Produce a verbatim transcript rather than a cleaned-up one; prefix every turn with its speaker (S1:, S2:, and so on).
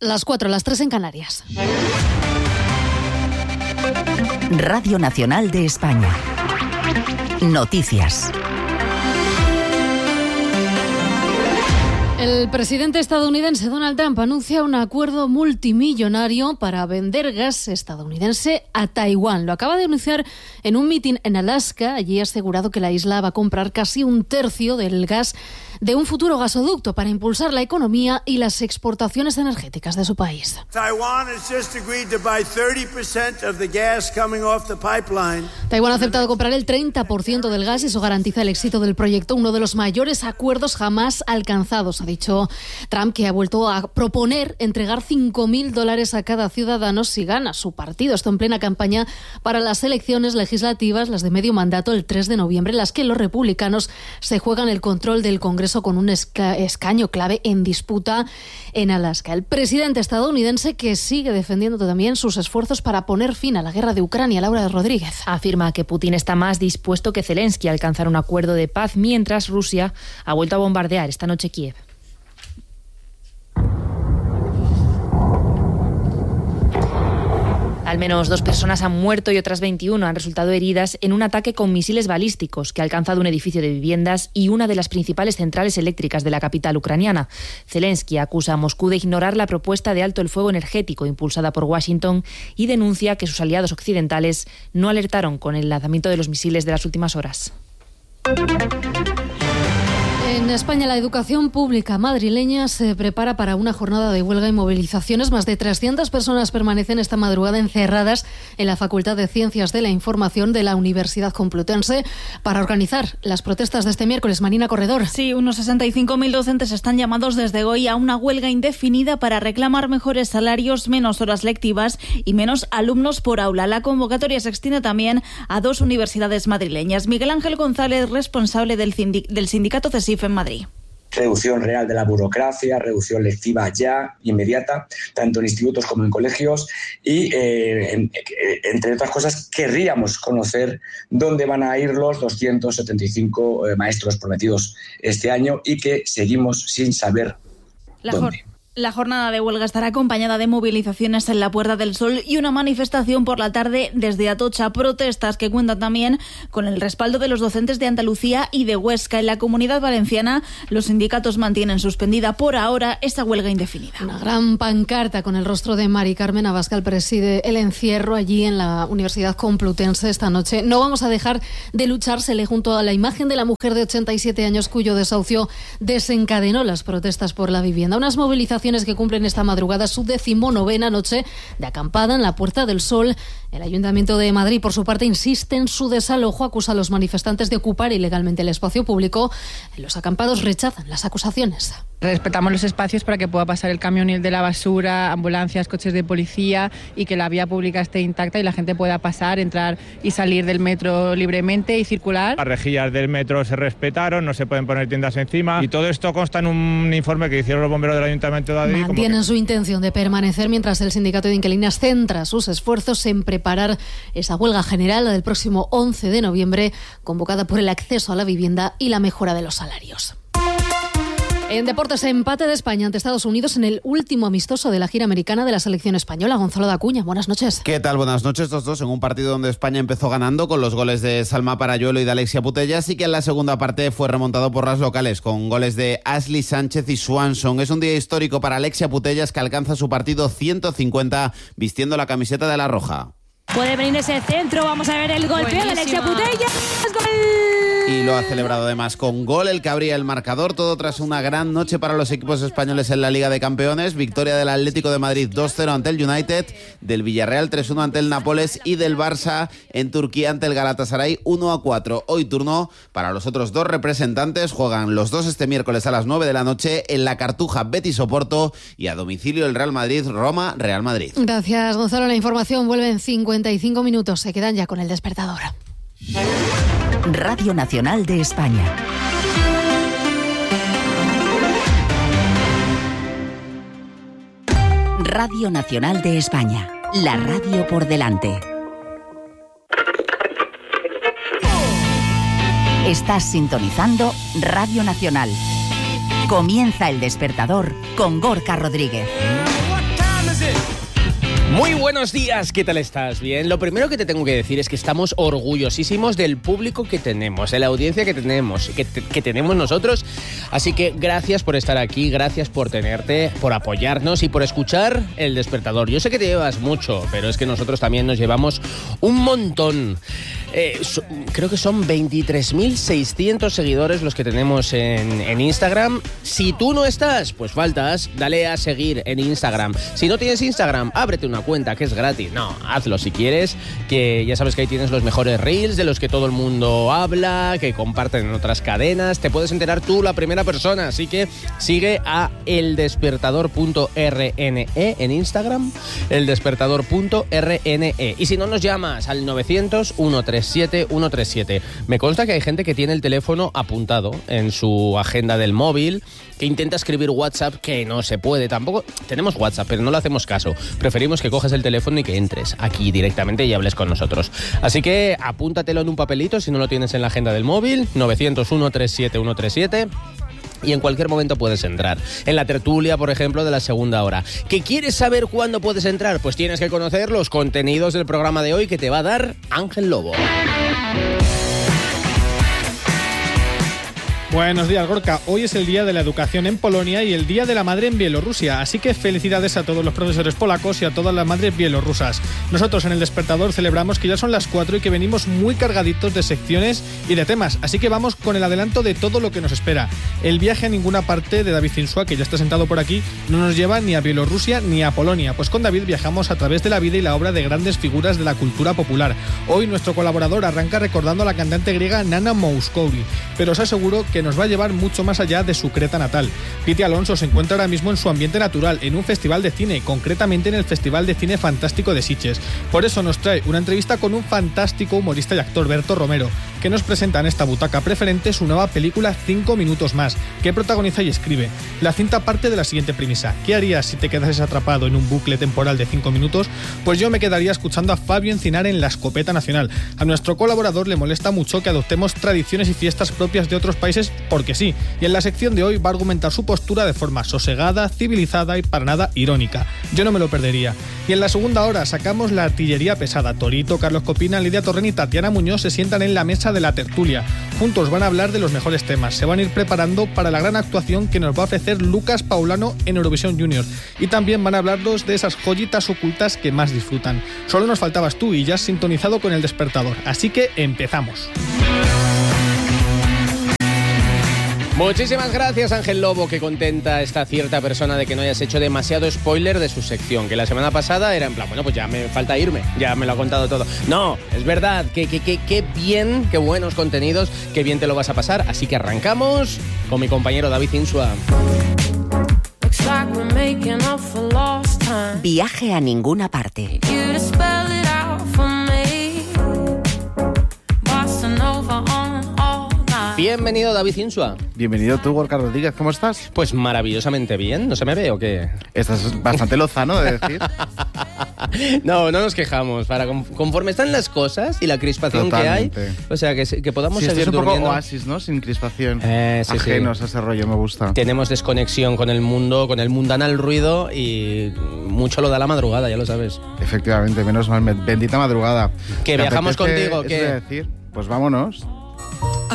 S1: Las cuatro, las tres en Canarias.
S2: Radio Nacional de España. Noticias.
S1: El presidente estadounidense Donald Trump anuncia un acuerdo multimillonario para vender gas estadounidense a Taiwán. Lo acaba de anunciar en un mitin en Alaska. Allí ha asegurado que la isla va a comprar casi un tercio del gas de un futuro gasoducto para impulsar la economía y las exportaciones energéticas de su país.
S3: Taiwán
S1: Taiwán ha aceptado comprar el treinta por ciento del gas y eso garantiza el éxito del proyecto, uno de los mayores acuerdos jamás alcanzados, ha dicho Trump, que ha vuelto a proponer entregar cinco mil dólares a cada ciudadano si gana su partido. Esto en plena campaña para las elecciones legislativas, las de medio mandato, el tres de noviembre, en las que los republicanos se juegan el control del Congreso con un esca- escaño clave en disputa en Alaska. El presidente estadounidense, que sigue defendiendo también sus esfuerzos para poner fin a la guerra de Ucrania. Laura Rodríguez.
S4: Afirma que Putin está más dispuesto que Zelensky a alcanzar un acuerdo de paz, mientras Rusia ha vuelto a bombardear esta noche Kiev. Al menos dos personas han muerto y otras veintiuna han resultado heridas en un ataque con misiles balísticos que ha alcanzado un edificio de viviendas y una de las principales centrales eléctricas de la capital ucraniana. Zelensky acusa a Moscú de ignorar la propuesta de alto el fuego energético impulsada por Washington y denuncia que sus aliados occidentales no alertaron con el lanzamiento de los misiles de las últimas horas.
S1: En España, la educación pública madrileña se prepara para una jornada de huelga y movilizaciones. Más de trescientas personas permanecen esta madrugada encerradas en la Facultad de Ciencias de la Información de la Universidad Complutense para organizar las protestas de este miércoles. Marina Corredor.
S5: Sí, unos sesenta y cinco mil docentes están llamados desde hoy a una huelga indefinida para reclamar mejores salarios, menos horas lectivas y menos alumnos por aula. La convocatoria se extiende también a dos universidades madrileñas. Miguel Ángel González, responsable del, sindic- del sindicato CESIF en Madrid.
S6: Reducción real de la burocracia, reducción lectiva ya, inmediata, tanto en institutos como en colegios y, eh, en, entre otras cosas, querríamos conocer dónde van a ir los doscientos setenta y cinco eh, maestros prometidos este año y que seguimos sin saber
S5: La
S6: dónde.
S5: Jor- La jornada de huelga estará acompañada de movilizaciones en la Puerta del Sol y una manifestación por la tarde desde Atocha. Protestas que cuentan también con el respaldo de los docentes de Andalucía y de Huesca. En la Comunidad Valenciana, los sindicatos mantienen suspendida por ahora esta huelga indefinida.
S1: Una gran pancarta con el rostro de Mari Carmen Abascal preside el encierro allí en la Universidad Complutense esta noche. No vamos a dejar de luchar, se lee junto a la imagen de la mujer de ochenta y siete años cuyo desahucio desencadenó las protestas por la vivienda. Unas movilizaciones que cumplen esta madrugada su decimonovena noche de acampada en la Puerta del Sol. El Ayuntamiento de Madrid, por su parte, insiste en su desalojo, acusa a los manifestantes de ocupar ilegalmente el espacio público. Los acampados rechazan las acusaciones.
S7: Respetamos los espacios para que pueda pasar el camión de la basura, ambulancias, coches de policía y que la vía pública esté intacta y la gente pueda pasar, entrar y salir del metro libremente y circular.
S8: Las rejillas del metro se respetaron, no se pueden poner tiendas encima y todo esto consta en un informe que hicieron los bomberos del Ayuntamiento de Madrid.
S1: Mantienen
S8: que...
S1: su intención de permanecer mientras el sindicato de inquilinas centra sus esfuerzos en preparar esa huelga general del próximo once de noviembre, convocada por el acceso a la vivienda y la mejora de los salarios. En deportes, empate de España ante Estados Unidos en el último amistoso de la gira americana de la selección española. Gonzalo Dacuña, buenas noches.
S9: ¿Qué tal? Buenas noches. Los dos en un partido donde España empezó ganando con los goles de Salma Parayuelo y de Alexia Putellas y que en la segunda parte fue remontado por las locales con goles de Ashley Sánchez y Swanson. Es un día histórico para Alexia Putellas, que alcanza su partido ciento cincuenta vistiendo la camiseta de la roja.
S10: Puede venir ese centro, vamos a ver el golpeo de Alexia Putellas. ¡Gol!
S9: Y lo ha celebrado además con gol, el que abría el marcador, todo tras una gran noche para los equipos españoles en la Liga de Campeones. Victoria del Atlético de Madrid dos cero ante el United, del Villarreal tres uno ante el Nápoles y del Barça en Turquía ante el Galatasaray uno a cuatro. Hoy turno para los otros dos representantes, juegan los dos este miércoles a las nueve de la noche en la Cartuja Betis Oporto y a domicilio el Real Madrid Roma Real Madrid.
S1: Gracias, Gonzalo. La información vuelve en cincuenta y cinco minutos. Se quedan ya con el despertador.
S2: Radio Nacional de España. Radio Nacional de España. La radio por delante. Estás sintonizando Radio Nacional. Comienza el despertador con Gorka Rodríguez.
S3: Muy buenos días, ¿qué tal estás? Bien, lo primero que te tengo que decir es que estamos orgullosísimos del público que tenemos, de la audiencia que tenemos, que, te, que tenemos nosotros. Así que gracias por estar aquí, gracias por tenerte, por apoyarnos y por escuchar El Despertador. Yo sé que te llevas mucho, pero es que nosotros también nos llevamos un montón. Eh, so, creo que son veintitrés mil seiscientos seguidores los que tenemos en, en Instagram. Si tú no estás, pues faltas, dale a seguir en Instagram. Si no tienes Instagram, ábrete una cuenta que es gratis. No, hazlo si quieres, que ya sabes que ahí tienes los mejores reels de los que todo el mundo habla, que comparten en otras cadenas. Te puedes enterar tú la primera persona, así que sigue a eldespertador punto r n e en Instagram, eldespertador punto r n e. Y si no, nos llamas al novecientos, ciento treinta y siete, ciento treinta y siete. Me consta que hay gente que tiene el teléfono apuntado en su agenda del móvil, que intenta escribir WhatsApp, que no se puede. Tampoco tenemos WhatsApp, pero no le hacemos caso. Preferimos que coges el teléfono y que entres aquí directamente y hables con nosotros. Así que apúntatelo en un papelito si no lo tienes en la agenda del móvil, novecientos, ciento treinta y siete, ciento treinta y siete. Y en cualquier momento puedes entrar. En la tertulia, por ejemplo, de la segunda hora. ¿Que quieres saber cuándo puedes entrar? Pues tienes que conocer los contenidos del programa de hoy que te va a dar Ángel Lobo.
S11: Buenos días, Gorka. Hoy es el Día de la Educación en Polonia y el Día de la Madre en Bielorrusia, así que felicidades a todos los profesores polacos y a todas las madres bielorrusas. Nosotros en El Despertador celebramos que ya son las cuatro y que venimos muy cargaditos de secciones y de temas, así que vamos con el adelanto de todo lo que nos espera. El viaje a ninguna parte de David Insua, que ya está sentado por aquí, no nos lleva ni a Bielorrusia ni a Polonia, pues con David viajamos a través de la vida y la obra de grandes figuras de la cultura popular. Hoy nuestro colaborador arranca recordando a la cantante griega Nana Mouskouri, pero os aseguro que nos va a llevar mucho más allá de su Creta natal. Piti Alonso se encuentra ahora mismo en su ambiente natural, en un festival de cine, concretamente en el Festival de Cine Fantástico de Sitges. Por eso nos trae una entrevista con un fantástico humorista y actor, Berto Romero, que nos presenta en esta butaca preferente su nueva película Cinco minutos más, que protagoniza y escribe. La cinta parte de la siguiente premisa: ¿qué harías si te quedases atrapado en un bucle temporal de cinco minutos? Pues yo me quedaría escuchando a Fabio Encinar en La Escopeta Nacional. A nuestro colaborador le molesta mucho que adoptemos tradiciones y fiestas propias de otros países porque sí, y en la sección de hoy va a argumentar su postura de forma sosegada, civilizada y para nada irónica. Yo no me lo perdería. Y en la segunda hora sacamos la artillería pesada. Torito, Carlos Copina, Lidia Torren y Tatiana Muñoz se sientan en la mesa de la tertulia. Juntos van a hablar de los mejores temas, se van a ir preparando para la gran actuación que nos va a ofrecer Lucas Paulano en Eurovisión Junior. Y también van a hablarnos de esas joyitas ocultas que más disfrutan. Solo nos faltabas tú y ya has sintonizado con El Despertador. Así que empezamos.
S3: Muchísimas gracias, Ángel Lobo. Qué contenta está cierta persona de que no hayas hecho demasiado spoiler de su sección, que la semana pasada era en plan, bueno, pues ya me falta irme, ya me lo ha contado todo. No, es verdad, que, que, que, que bien, qué buenos contenidos, qué bien te lo vas a pasar. Así que arrancamos con mi compañero David Insua.
S2: Viaje a ninguna parte.
S3: Bienvenido, David Insua.
S9: Bienvenido tú, Gorka Rodríguez, ¿cómo estás?
S3: Pues maravillosamente bien, ¿no se me ve o qué?
S9: Estás bastante lozano de decir.
S3: No, no nos quejamos. Para conforme están las cosas y la crispación
S9: Totalmente.
S3: que hay, o sea, que, que podamos
S9: sí,
S3: seguir
S9: es un
S3: durmiendo.
S9: poco oasis, ¿no? Sin crispación.
S3: Eh, sí,
S9: Ajenos
S3: sí.
S9: a ese rollo, me gusta.
S3: Tenemos desconexión con el mundo, con el mundanal ruido y mucho lo da la madrugada, ya lo sabes.
S9: Efectivamente, menos mal, bendita madrugada.
S3: Que viajamos contigo,
S9: ¿qué?
S3: ¿qué?
S9: Decir? Pues vámonos.